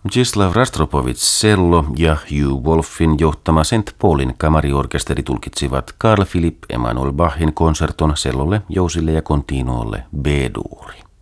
Mstislav Rostropovits cello ja Hugh Wolfin johtama St. Paulin kamariorkesteri tulkitsivat Carl Philipp Emanuel Bachin konserton cellolle, jousille ja continuolle B-duuri.